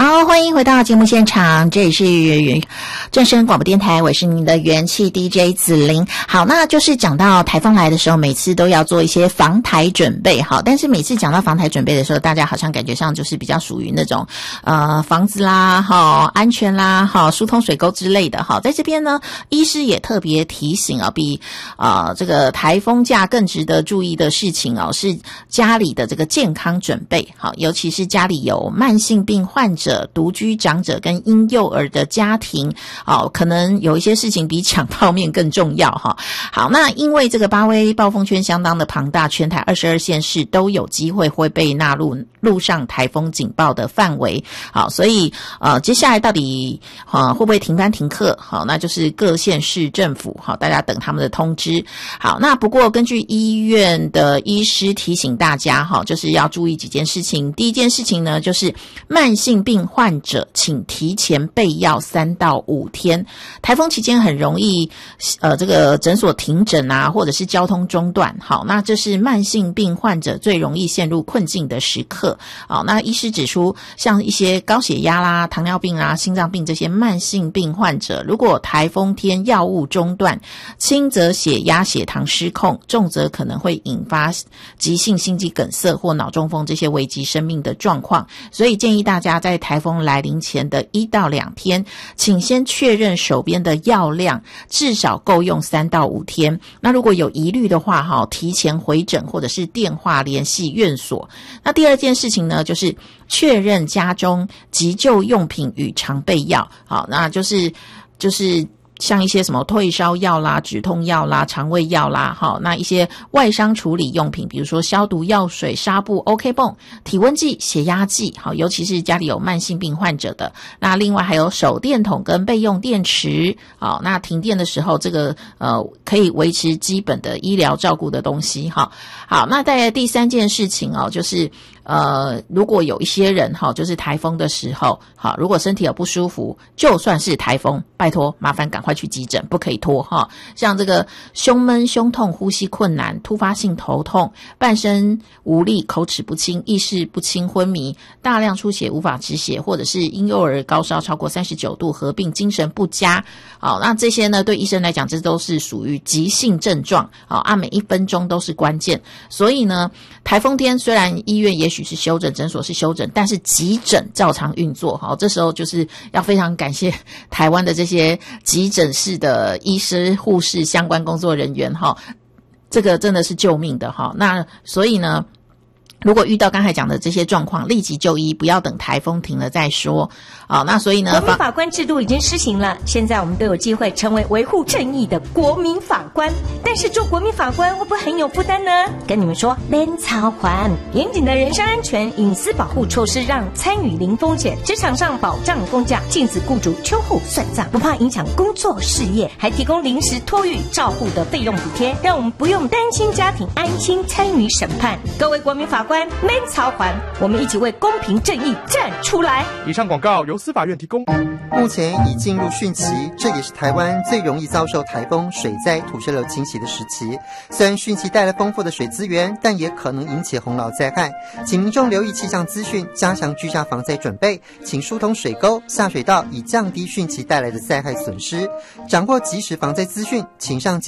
好，欢迎回到节目现场，这里是正声广播电台，我是您的元气 DJ 子琳。好，那就是讲到台风来的时候，每次都要做一些防台准备。好，但是每次讲到防台准备的时候，大家好像感觉上就是比较属于那种房子啦，好安全啦，好疏通水沟之类的。好，在这边呢，医师也特别提醒啊，比这个台风假更值得注意的事情哦，是家里的这个健康准备。好，尤其是家里有慢性病患者、独居长者跟婴幼儿的家庭，可能有一些事情比抢泡面更重要哈。好，那因为这个八威暴风圈相当的庞大，全台22县市都有机会会被纳入陆上台风警报的范围。好，所以接下来到底会不会停班停课？好，那就是各县市政府好，大家等他们的通知。好，那不过根据医院的医师提醒大家哈，就是要注意几件事情。第一件事情呢，就是慢性病患者请提前备药3到5天。台风期间很容易这个诊所停诊啊，或者是交通中断。好，那这是慢性病患者最容易陷入困境的时刻。好，那医师指出，像一些高血压啦、糖尿病啦、心脏病这些慢性病患者，如果台风天药物中断，轻则血压血糖失控，重则可能会引发急性心肌梗塞或脑中风这些危及生命的状况。所以建议大家在台风来临前的1到2天，请先确认手边的药量至少够用3到5天。那如果有疑虑的话，提前回诊或者是电话联系院所。那第二件事情呢，就是确认家中急救用品与常备药。好，那就是像一些什么退烧药啦、止痛药啦、肠胃药啦，好，那一些外伤处理用品，比如说消毒药水、纱布、OK 泵、体温计、血压计，好，尤其是家里有慢性病患者的。那另外还有手电筒跟备用电池，好，那停电的时候，这个可以维持基本的医疗照顾的东西，好，那在第三件事情就是如果有一些人就是台风的时候，好，如果身体有不舒服，就算是台风，拜托麻烦赶快去急诊，不可以拖哈。像这个胸闷、胸痛、呼吸困难、突发性头痛、半身无力、口齿不清、意识不清、昏迷、大量出血无法止血，或者是婴幼儿高烧超过39度，合并精神不佳，好，那这些呢，对医生来讲，这都是属于急性症状，好，每1分钟都是关键。所以呢，台风天虽然医院也许是休诊，诊所是休诊，但是急诊照常运作。好，这时候就是要非常感谢台湾的这些急诊室的医师、护士、相关工作人员，这个真的是救命的。那所以呢，如果遇到刚才讲的这些状况，立即就医，不要等台风停了再说。好，那所以呢， 国民法官制度已经施行了，现在我们都有机会成为维护正义的国民法官。但是做国民法官会不会很有负担呢？跟你们说，免操还严谨的人身安全隐私保护措施，让参与零风险，职场上保障公假，禁止雇主秋后算账，不怕影响工作事业，还提供临时托育照护的费用补贴，让我们不用担心家庭，安心参与审判。各位国民法官，免操还，我们一起为公平正义站出来。 以上广告由司法院提供。 目前已进入汛期，这也是台湾最容易遭受台风、水灾、土石流侵袭的时期。虽然汛期带来丰富的水资源，但也可能引起洪涝灾害，请民众留意气象资讯，加强居家防灾准备，请疏通水沟、下水道，以降低汛期带来的灾害损失。掌握及时防灾资讯，请上